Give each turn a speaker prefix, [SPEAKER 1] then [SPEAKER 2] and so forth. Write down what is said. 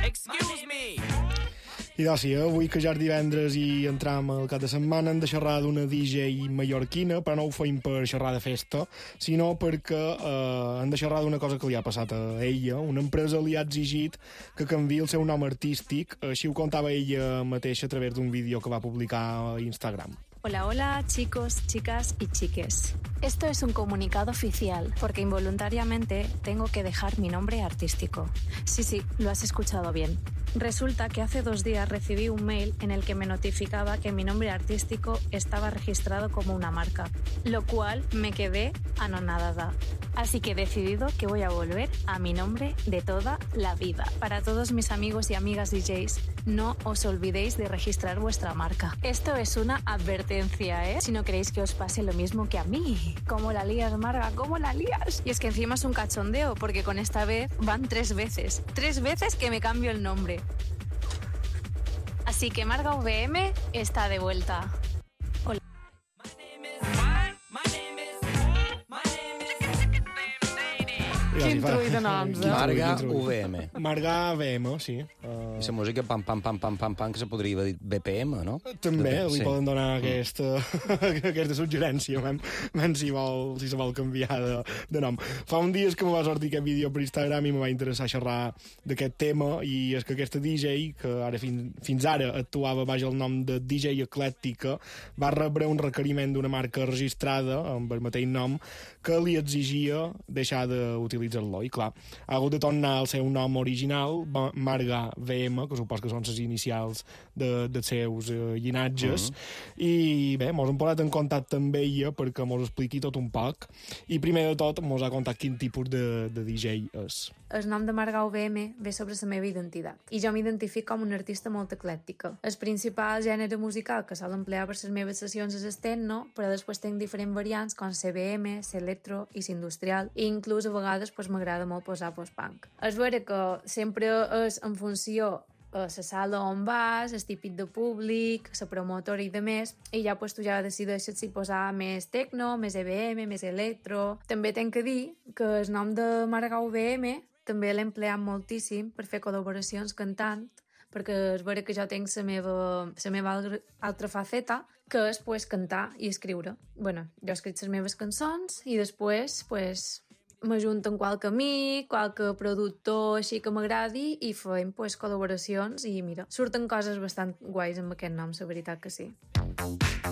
[SPEAKER 1] Excuse me.
[SPEAKER 2] I doncs sí, avui que ja és divendres i entram al cap de setmana hem de xerrar d'una DJ mallorquina, però no ho feim per xerrar de festa, sinó perquè hem de xerrar d'una cosa que li ha passat a ella. Una empresa li ha exigit que canviï el seu nom artístic, així ho contava ella mateixa a través d'un vídeo que va publicar a Instagram.
[SPEAKER 3] Hola, hola, chicos, chicas y chiques. Esto es un comunicado oficial, porque involuntariamente tengo que dejar mi nombre artístico. Sí, lo has escuchado bien. Resulta que hace 2 días recibí un mail en el que me notificaba que mi nombre artístico estaba registrado como una marca, lo cual me quedé anonadada. Así que he decidido que voy a volver a mi nombre de toda la vida. Para todos mis amigos y amigas DJs, no os olvidéis de registrar vuestra marca. Esto es una advertencia, ¿eh? Si no queréis que os pase lo mismo que a mí. ¿Cómo la lías, Marga? ¿Cómo la lías? Y es que encima es un cachondeo, porque con esta vez van 3 veces. 3 veces que me cambio el nombre. Así que Marga VM está de vuelta. Hola. Quin trull de noms, eh?
[SPEAKER 4] Marga UVM.
[SPEAKER 2] Marga VM, sí.
[SPEAKER 4] I la música pam, pam, pam, pam, pam, pam, que se podria haver dit BPM, no?
[SPEAKER 2] També li
[SPEAKER 4] Sí.
[SPEAKER 2] poden donar aquesta suggerència, si se vol canviar de nom. Fa un dies que me va sortir aquest vídeo per Instagram i me va interessar xerrar d'aquest tema, i és que aquesta DJ, que ara fins ara actuava baix el nom de DJ Eclèctica, va rebre un requeriment d'una marca registrada amb el mateix nom que li exigia deixar d'utilitzar-lo. I clar, ha hagut de tornar al seu nom original, Marga VM, que supos que són les inicials dels seus llinatges, i bé, mos hem posat en contacte amb ella perquè mos expliqui tot un poc, i primer de tot mos ha contat quin tipus de DJ és.
[SPEAKER 3] El nom de Marga UVM ve sobre la meva identitat, i jo m'identifico com una artista molt eclèctica. El principal gènere musical que sol emplear per les meves sessions és el techno, però després tenc diferents variants com CBM, l'electro i l'industrial, i inclús a vegades m'agrada molt posar post-punk. És vera que sempre és en funció a la sala on vas, el típic de públic, la promotora i de més, i ja tu ja decideixes si posar més techno, més EBM, més electro. També tenc que dir que el nom de Marga UVM també l'he empleat moltíssim per fer col·laboracions cantant, perquè és vera que jo tenc la meva altra faceta, que és cantar i escriure. Bueno, jo escric les meves cançons i després m'ajunten qualque amic, qualque productor així que m'agradi i fem col·laboracions i mira, surten coses bastant guais amb aquest nom, la veritat que sí.